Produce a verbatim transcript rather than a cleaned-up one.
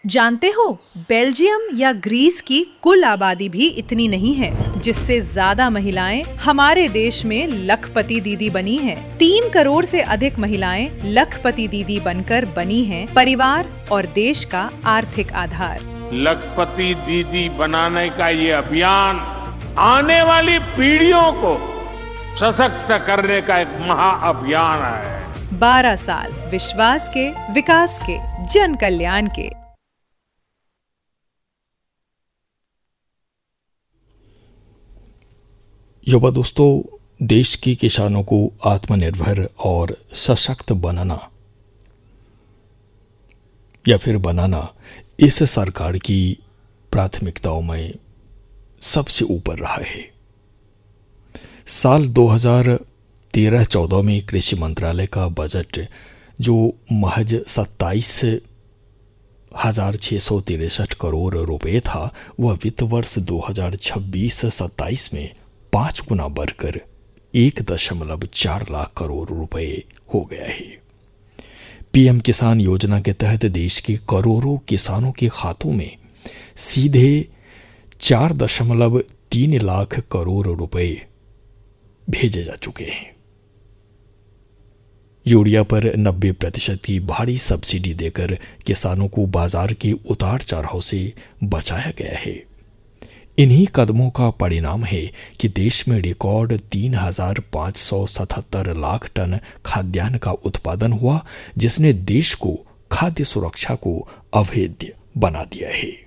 जानते हो, बेल्जियम या ग्रीस की कुल आबादी भी इतनी नहीं है, जिससे ज्यादा महिलाएं हमारे देश में लखपति दीदी बनी हैं। तीन करोड़ से अधिक महिलाएं लखपति दीदी बनकर बनी हैं परिवार और देश का आर्थिक आधार। लखपति दीदी बनाने का ये अभियान आने वाली पीढ़ियों को सशक्त करने का एक महाअभियान है। बारह साल विश्वास के, विकास के, जन कल्याण के। युवा दोस्तों, देश के किसानों को आत्मनिर्भर और सशक्त बनाना या फिर बनाना इस सरकार की प्राथमिकताओं में सबसे ऊपर रहा है। साल दो हज़ार तेरह चौदह में कृषि मंत्रालय का बजट, जो महज सत्ताईस हजार छः सौ तिरसठ करोड़ रुपए था, वह वित्त वर्ष दो हज़ार छब्बीस सत्ताईस में पांच गुना बढ़कर एक दशमलव चार लाख करोड़ रुपए हो गया है। पीएम किसान योजना के तहत देश के करोड़ों किसानों के खातों में सीधे चार दशमलव तीन लाख करोड़ रुपए भेजे जा चुके हैं। यूरिया पर नब्बे प्रतिशत की भारी सब्सिडी देकर किसानों को बाजार के उतार चढ़ाव से बचाया गया है। इन्हीं कदमों का परिणाम है कि देश में रिकॉर्ड तीन हजार पाँच सौ सतहत्तर लाख टन खाद्यान्न का उत्पादन हुआ, जिसने देश को खाद्य सुरक्षा को अभेद्य बना दिया है।